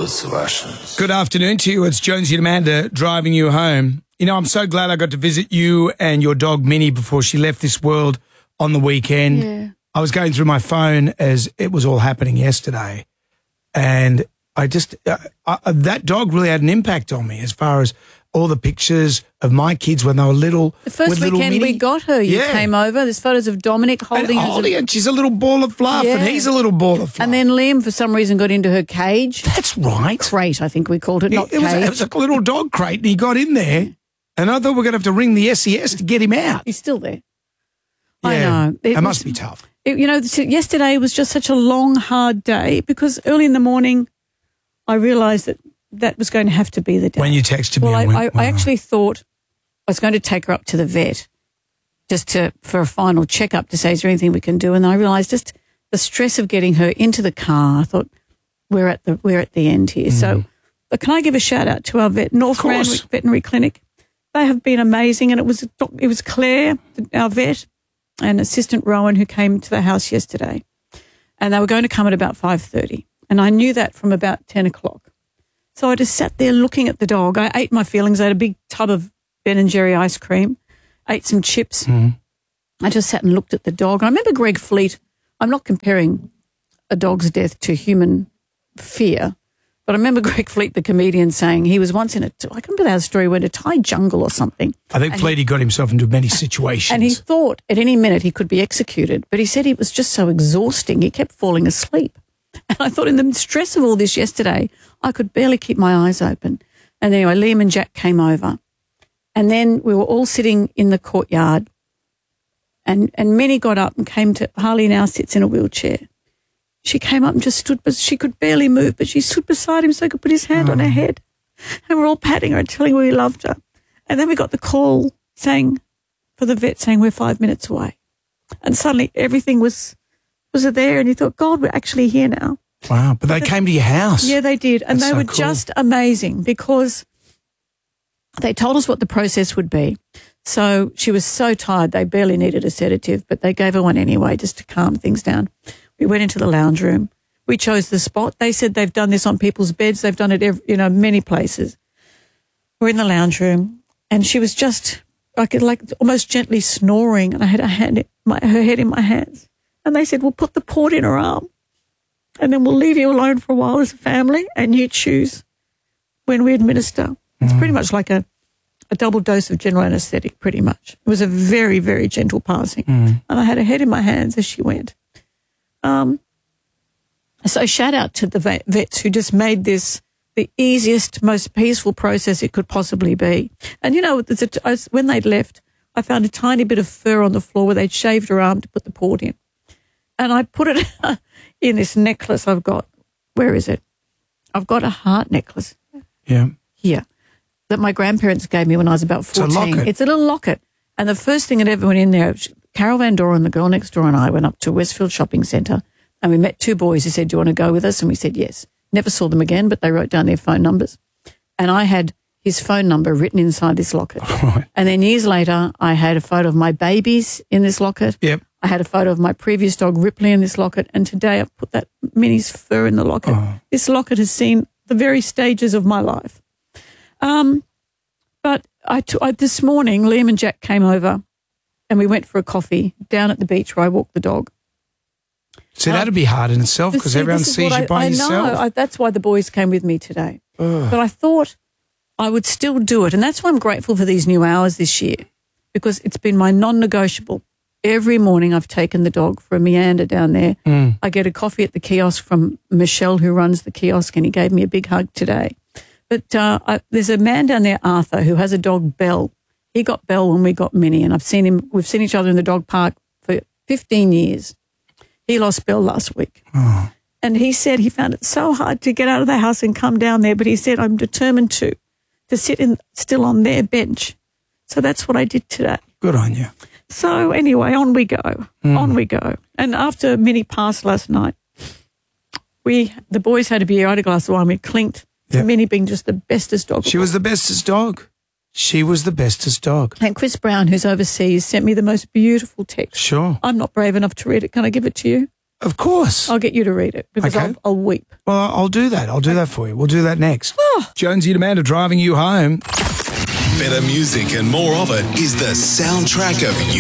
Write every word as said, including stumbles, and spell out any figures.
Good afternoon to you. It's Jonesy and Amanda driving you home. You know, I'm so glad I got to visit you and your dog Minnie before she left this world on the weekend. Yeah. I was going through my phone as it was all happening yesterday, and I just uh, uh, that dog really had an impact on me as far as all the pictures of my kids when they were little. The first with little weekend Minnie. we got her, you Yeah. came over. There's photos of Dominic holding and her. holding it. She's a little ball of fluff, and Yeah. he's a little ball of fluff. And then Liam, for some reason, got into her cage. That's right. Crate, I think we called it, not it, it was, cage. it was a little dog crate, and he got in there, and I thought we are going to have to ring the S E S to get him out. He's still there. I Yeah. know. It was- must be tough. It, you know, so yesterday was just such a long, hard day because early in the morning I realised that that was going to have to be the day. When you texted well, me, I, I, went, I, wow. I actually thought I was going to take her up to the vet just to for a final checkup to say, is there anything we can do? And I realised just the stress of getting her into the car. I thought, we're at the we're at the end here. Mm. So but can I give a shout out to our vet, North Randwick Veterinary Clinic? They have been amazing, and it was it was Claire, our vet, and Assistant Rowan who came to the house yesterday, and they were going to come at about five thirty, and I knew that from about ten o'clock. So I just sat there looking at the dog. I ate my feelings. I had a big tub of Ben and Jerry ice cream, ate some chips. Mm. I just sat and looked at the dog. I remember Greg Fleet. I'm not comparing a dog's death to human fear, but I remember Greg Fleet, the comedian, saying he was once in a, I can't remember how the story went, a Thai jungle or something. I think Fleety got himself into many situations. And he thought at any minute he could be executed, but he said it was just so exhausting, he kept falling asleep. And I thought in the stress of all this yesterday, I could barely keep my eyes open. And anyway, Liam and Jack came over. And then we were all sitting in the courtyard, and, and Minnie got up and came to, Harley now sits in a wheelchair. She came up and just stood, but she could barely move, but she stood beside him so he could put his hand oh. on her head. And we're all patting her and telling her we loved her. And then we got the call saying, for the vet saying we're five minutes away. And suddenly everything was was there, and you thought, God, we're actually here now. Wow, but they but, came to your house. Yeah, they did. And That's they so were cool. just amazing because they told us what the process would be. So she was so tired, they barely needed a sedative, but they gave her one anyway just to calm things down. We went into the lounge room. We chose the spot. They said they've done this on people's beds. They've done it, every, you know, many places. We're in the lounge room, and she was just like, like almost gently snoring, and I had her, hand, my, her head in my hands. And they said, we'll put the port in her arm, and then we'll leave you alone for a while as a family, and you choose when we administer. It's Mm. pretty much like a, a double dose of general anaesthetic, pretty much. It was a very, very gentle passing. Mm. And I had her head in my hands as she went. Um, so shout out to the vet, vets who just made this the easiest, most peaceful process it could possibly be. And, you know, there's a, I was, when they'd left, I found a tiny bit of fur on the floor where they'd shaved her arm to put the port in. And I put it in this necklace I've got. Where is it? I've got a heart necklace. Yeah. Here. That my grandparents gave me when I was about fourteen. It's a locket. It's a little locket. And the first thing that ever went in there, Carol Van Doren, the girl next door, and I went up to Westfield Shopping Centre, and we met two boys who said, do you want to go with us? And we said yes. Never saw them again, but they wrote down their phone numbers. And I had his phone number written inside this locket. Right. And then years later, I had a photo of my babies in this locket. Yep. I had a photo of my previous dog, Ripley, in this locket. And today I've put that Minnie's fur in the locket. Oh. This locket has seen the very stages of my life. Um, but I, t- I this morning, Liam and Jack came over and we went for a coffee down at the beach where I walked the dog. See, Um, that'd be hard in itself because See, everyone this is sees what you I, by I yourself. know. I, that's why the boys came with me today. Ugh. But I thought I would still do it. And that's why I'm grateful for these new hours this year, because it's been my non-negotiable. Every morning I've taken the dog for a meander down there. Mm. I get a coffee at the kiosk from Michelle, who runs the kiosk, and he gave me a big hug today. But uh, I, there's a man down there, Arthur, who has a dog, Belle. He got Belle when we got Minnie, and I've seen him. We've seen each other in the dog park for fifteen years. He lost Belle last week. Oh. And he said he found it so hard to get out of the house and come down there, but he said, I'm determined to, to sit in still on their bench. So that's what I did today. Good on you. So anyway, on we go. Mm. On we go. And after Minnie passed last night, we the boys had a beer, I had a glass of wine, we clinked. Yep. Minnie being just the bestest dog. She was the bestest dog. She was the bestest dog. And Chris Brown, who's overseas, sent me the most beautiful text. Sure. I'm not brave enough to read it. Can I give it to you? Of course. I'll get you to read it because Okay. I'll, I'll weep. Well, I'll do that. I'll do that for you. We'll do that next. Jonesy and Amanda driving you home. Better music and more of it is the soundtrack of